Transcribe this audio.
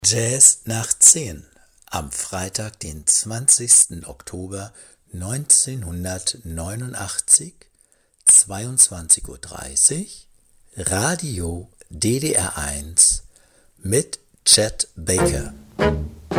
Jazz nach 10 am Freitag, den 20. Oktober 1989, 22:30 Uhr, Radio DDR1 mit Chet Baker.